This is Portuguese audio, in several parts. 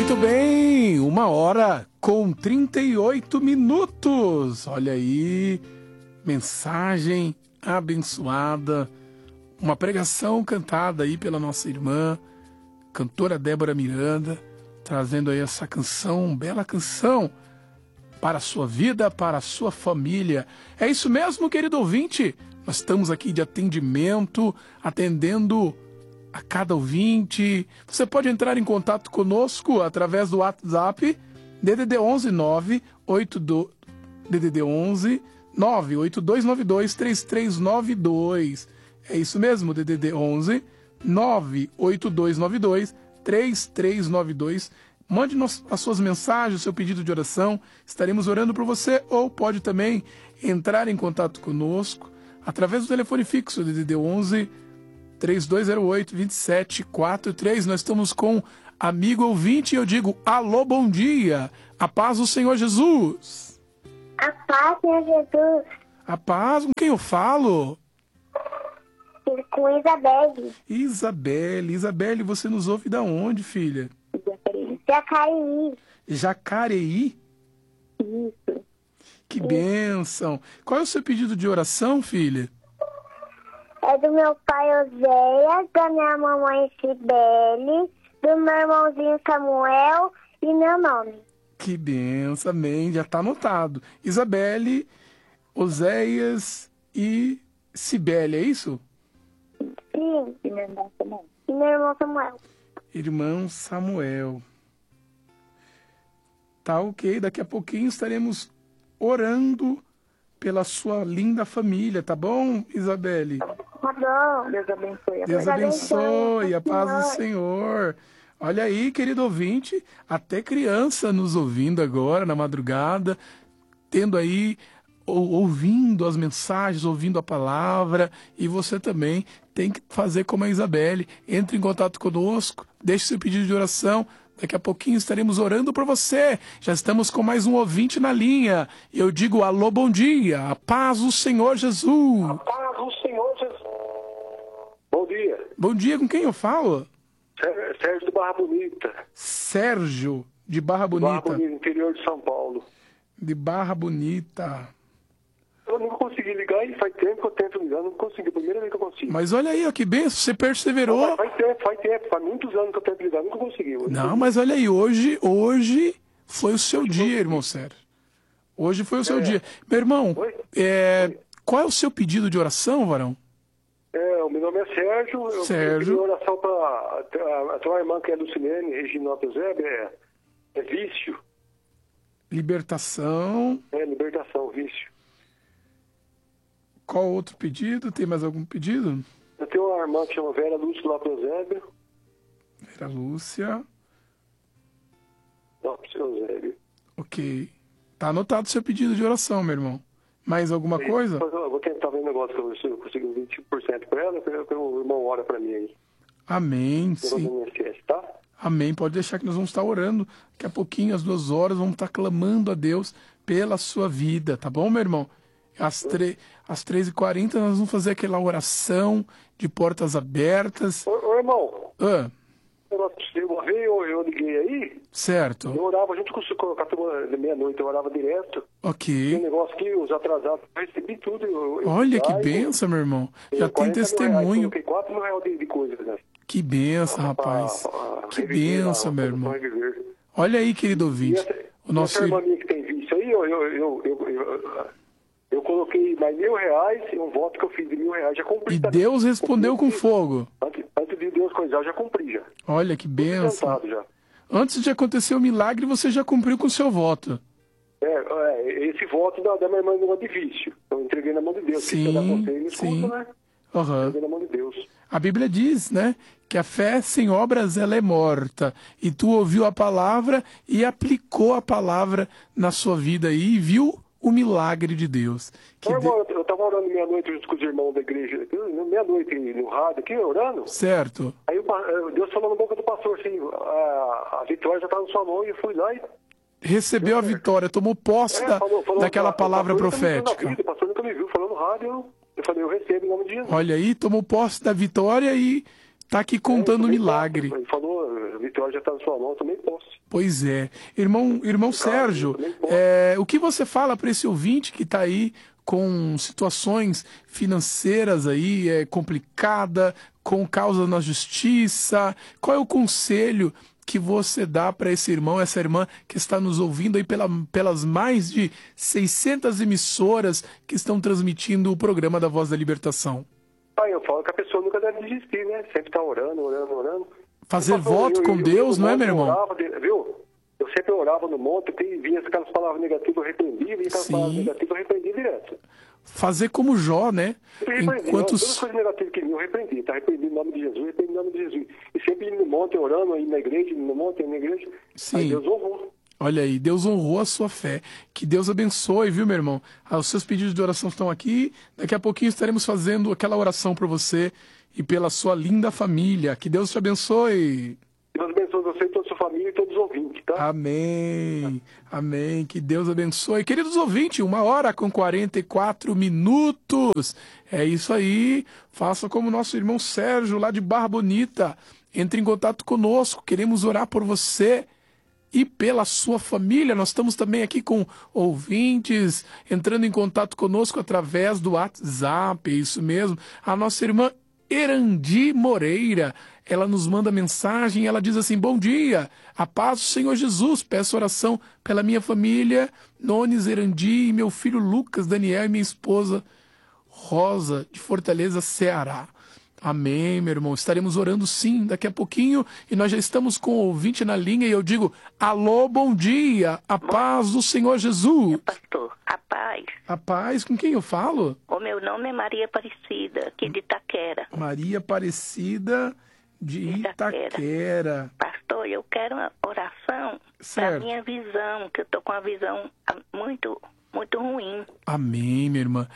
Muito bem, 1h38. Olha aí, mensagem abençoada, uma pregação cantada aí pela nossa irmã, cantora Débora Miranda, trazendo aí essa canção, bela canção, para a sua vida, para a sua família. É isso mesmo, querido ouvinte? Nós estamos aqui de atendimento, atendendo a cada ouvinte. Você pode entrar em contato conosco através do WhatsApp DDD 11 982 DDD 11 98292 3392. É isso mesmo, DDD 11 98292 3392. Mande as suas mensagens, o seu pedido de oração. Estaremos orando por você, ou pode também entrar em contato conosco através do telefone fixo DDD 11 3208-2743. Nós estamos com amigo ouvinte e eu digo, alô, bom dia. A paz do Senhor Jesus. A paz, Senhor Jesus. A paz, com quem eu falo? Com Isabelle. Isabelle, você nos ouve da onde, filha? Jacareí. Jacareí? Isso. Que bênção. Qual é o seu pedido de oração, filha? É do meu pai Oséias, da minha mamãe Cibele, do meu irmãozinho Samuel e meu nome. Que bênção, amém. Já está anotado. Isabelle, Oséias e Cibele, é isso? Sim. E meu irmão Samuel. E meu irmão Samuel. Irmão Samuel. Tá ok, daqui a pouquinho estaremos orando pela sua linda família, tá bom, Isabelle? Tá bom. Deus abençoe. Deus abençoe, a paz do Senhor. Olha aí, querido ouvinte, até criança nos ouvindo agora, na madrugada, tendo aí, ouvindo as mensagens, ouvindo a palavra, e você também tem que fazer como a Isabelle. Entre em contato conosco, deixe seu pedido de oração. Daqui a pouquinho estaremos orando por você. Já estamos com mais um ouvinte na linha. Eu digo alô, bom dia. A paz do Senhor Jesus. A paz do Senhor Jesus. Bom dia. Bom dia, com quem eu falo? Sérgio de Barra Bonita. Sérgio de Barra Bonita. Barra Bonita, interior de São Paulo. De Barra Bonita. Eu não consegui ligar e faz tempo que eu tento ligar, não consegui. Primeira vez que eu consigo. Mas olha aí, ó, que benção, você perseverou. Não, faz tempo. Faz muitos anos que eu tento ligar, nunca consegui. Não, mas olha aí, hoje foi o seu dia, irmão Sérgio. Hoje foi o seu dia. Meu irmão, qual é o seu pedido de oração, varão? O meu nome é Sérgio. Sérgio. Eu pedi oração para a tua irmã, que é Lucilene, Reginaldo Eusébio, é vício. Libertação. Libertação, vício. Qual outro pedido? Tem mais algum pedido? Eu tenho uma irmã que chama Vera Lúcia Lopes Eusébio. Vera Lúcia. Lopes Eusébio. Ok. Tá anotado o seu pedido de oração, meu irmão. Mais alguma coisa? Eu vou tentar ver um negócio que eu consigo 20% para ela, que o irmão ora para mim aí. Amém, sim. Não esquece, tá? Amém. Pode deixar que nós vamos estar orando. Daqui a pouquinho, às 2 horas, vamos estar clamando a Deus pela sua vida, tá bom, meu irmão? Às 3h40 nós vamos fazer aquela oração de portas abertas. Ô irmão, eu eu liguei aí. Certo. Eu orava junto com a turma da meia-noite, eu orava direto. Ok. Tem um negócio que os atrasados, eu recebi tudo. Olha que benção, meu irmão. Já tem testemunho. Eu coloquei R$4.000 de coisa, né? Que benção, rapaz. Que benção, meu irmão. Olha aí, querido ouvinte. Essa irmã minha que tem visto aí, eu coloquei mais R$1.000 e um voto que eu fiz de R$1.000, já cumpri. E Deus respondeu com fogo. Antes de Deus coisar, eu já cumpri já. Olha que benção. Já. Antes de acontecer o milagre, você já cumpriu com o seu voto. Esse voto da minha irmã de vício. Eu entreguei na mão de Deus. Sim, escuta, né? Entreguei na mão de Deus. A Bíblia diz, né, que a fé sem obras ela é morta. E tu ouviu a palavra e aplicou a palavra na sua vida aí e viu o milagre de Deus. Eu estava orando meia-noite junto com os irmãos da igreja, meia-noite no rádio aqui, orando. Certo. Aí Deus falou na boca do pastor assim, a vitória já está na sua mão, e eu fui lá e... Recebeu a vitória, tomou posse daquela palavra profética. O pastor nunca me viu falando no rádio, eu falei, eu recebo em nome de Jesus. Olha aí, tomou posse da vitória e está aqui contando o milagre. Ele falou, vitória já está na sua mão, eu também posso. Pois é. Irmão Sérgio, o que você fala para esse ouvinte que está aí com situações financeiras aí complicada, com causa na justiça? Qual é o conselho que você dá para esse irmão, essa irmã que está nos ouvindo aí pelas mais de 600 emissoras que estão transmitindo o programa da Voz da Libertação? Eu falo que a pessoa nunca deve desistir, né? Sempre tá orando. Fazer voto com Deus, não é, meu irmão? Viu? Eu sempre orava no monte, vinha aquelas palavras negativas, eu repreendia, vinha aquelas palavras negativas, eu repreendia direto. Fazer como Jó, né? Todas as coisas negativas que vinham, eu repreendi. Tá repreendido em nome de Jesus, repreendi em nome de Jesus. E sempre indo no monte, orando, indo na igreja, indo no monte, indo na igreja. Sim. Aí Deus honrou. Olha aí, Deus honrou a sua fé. Que Deus abençoe, viu, meu irmão? Os seus pedidos de oração estão aqui. Daqui a pouquinho estaremos fazendo aquela oração por você e pela sua linda família. Que Deus te abençoe. Deus abençoe você e toda a sua família e todos os ouvintes, tá? Amém. Amém. Que Deus abençoe. Queridos ouvintes, 1h44. É isso aí. Faça como nosso irmão Sérgio, lá de Barra Bonita. Entre em contato conosco. Queremos orar por você e pela sua família. Nós estamos também aqui com ouvintes entrando em contato conosco através do WhatsApp, é isso mesmo. A nossa irmã Erandi Moreira, ela nos manda mensagem, ela diz assim: bom dia, a paz do Senhor Jesus, peço oração pela minha família, Nones Erandi, e meu filho Lucas Daniel e minha esposa Rosa, de Fortaleza, Ceará. Amém, meu irmão. Estaremos orando sim daqui a pouquinho e nós já estamos com o ouvinte na linha e eu digo: alô, bom dia, a paz do Senhor Jesus. Pastor, a paz. A paz, com quem eu falo? O meu nome é Maria Aparecida, aqui de Itaquera. Maria Aparecida de Itaquera. Pastor, eu quero uma oração para minha visão, que eu estou com uma visão muito, muito ruim. Amém, minha irmã.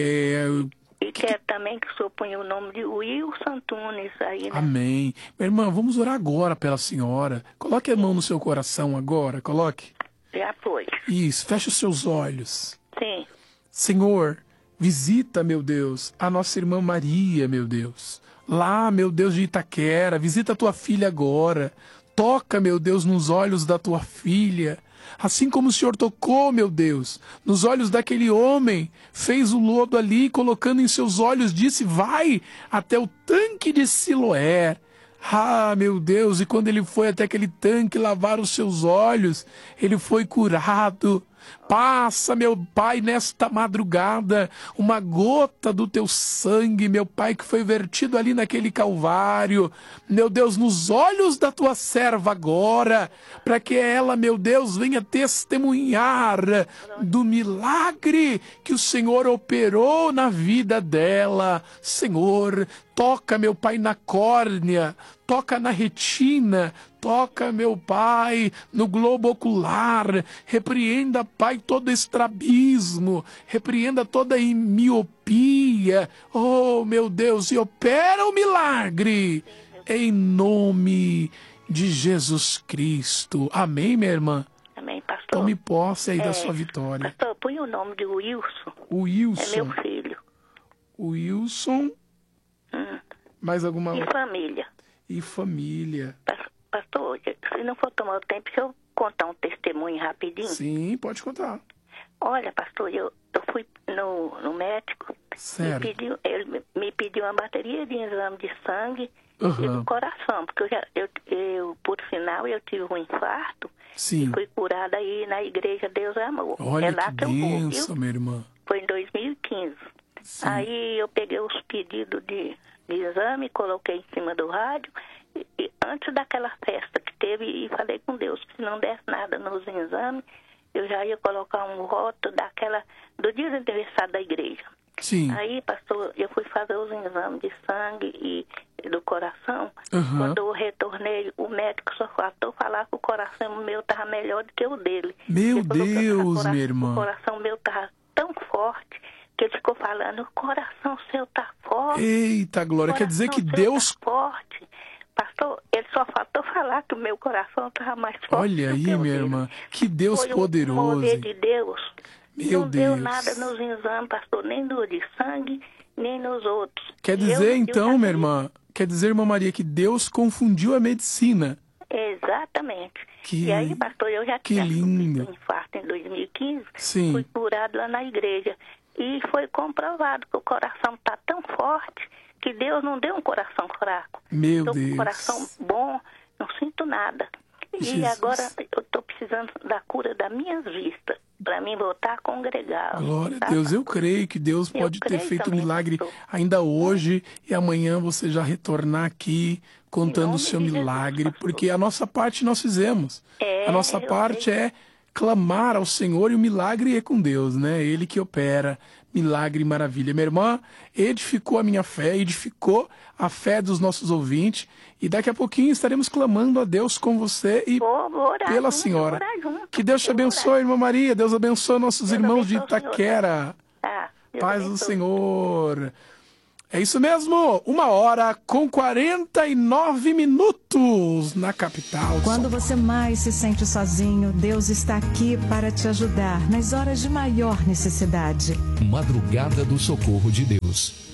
E quero também que o senhor ponha o nome de Wilson Antunes aí, né? Amém. Minha irmã, vamos orar agora pela senhora. Coloque a mão no seu coração agora, coloque. Já foi. Isso, feche os seus olhos. Sim. Senhor, visita, meu Deus, a nossa irmã Maria, meu Deus. Lá, meu Deus de Itaquera, visita a tua filha agora. Toca, meu Deus, nos olhos da tua filha. Assim como o Senhor tocou, meu Deus, nos olhos daquele homem, fez o lodo ali, colocando em seus olhos, disse: vai até o tanque de Siloé. Ah, meu Deus, e quando ele foi até aquele tanque lavar os seus olhos, ele foi curado. Passa, meu Pai, nesta madrugada, uma gota do teu sangue, meu Pai, que foi vertido ali naquele Calvário, meu Deus, nos olhos da tua serva agora, para que ela, meu Deus, venha testemunhar do milagre que o Senhor operou na vida dela. Senhor, toca, meu Pai, na córnea, toca na retina, toca, meu Pai, no globo ocular, repreenda, Pai, todo estrabismo, repreenda toda miopia, oh, meu Deus, e opera o milagre, em nome de Jesus Cristo. Amém, minha irmã? Amém, pastor. Tome posse aí da sua vitória. Pastor, põe o nome de Wilson. Wilson. É meu filho. Wilson. Mais alguma? E família. E família. Pastor, se não for tomar o tempo, se eu contar um testemunho rapidinho? Sim, pode contar. Olha, pastor, eu fui no médico. Certo. Ele me pediu uma bateria de exame de sangue e do coração, porque eu, por sinal, eu tive um infarto. Sim. E fui curada aí na igreja Deus é Amor. Olha, é lá que que eu vou, bênção, minha irmã. Foi em 2015. Sim. Aí eu peguei os pedidos de exame, coloquei em cima do rádio. E antes daquela festa que teve, e falei com Deus que se não desse nada nos exames, eu já ia colocar um voto do dia do aniversário da igreja. Sim. Aí, pastor, eu fui fazer os exames de sangue e do coração. Quando eu retornei, o médico só faltou falar que o coração meu estava melhor do que o dele. Meu Deus, minha irmã. O coração meu estava tão forte que ele ficou falando: o coração seu está forte. Eita, Glória, quer dizer que Deus... Tá forte. Pastor, ele só faltou falar que o meu coração estava mais forte. Olha aí, minha irmã, que Deus foi poderoso. O poder de Deus. Meu não Deus. deu nada nos exames, pastor, nem no de sangue, nem nos outros. Quer dizer, então, minha irmã, quer dizer, irmã Maria, que Deus confundiu a medicina. Exatamente. E aí, pastor, eu já tinha sofrido um infarto em 2015. Sim. Fui curado lá na igreja. E foi comprovado que o coração está tão forte que Deus não deu um coração fraco. Meu Deus. Um Coração bom, não sinto nada. Jesus. E agora eu estou precisando da cura das minhas vistas, para mim voltar a congregar. Glória a Deus. Eu creio que Deus pode ter feito um milagre ainda hoje e amanhã você já retornar aqui contando o seu milagre, porque a nossa parte nós fizemos. A nossa parte é clamar ao Senhor e o milagre é com Deus, né? Ele que opera milagre e maravilha. Minha irmã edificou a minha fé, edificou a fé dos nossos ouvintes e daqui a pouquinho estaremos clamando a Deus com você e pela senhora. Que Deus te abençoe, irmã Maria. Deus abençoe nossos irmãos de Itaquera. Paz do Senhor. É isso mesmo, 1h49 na capital. Quando você mais se sente sozinho, Deus está aqui para te ajudar nas horas de maior necessidade. Madrugada do Socorro de Deus.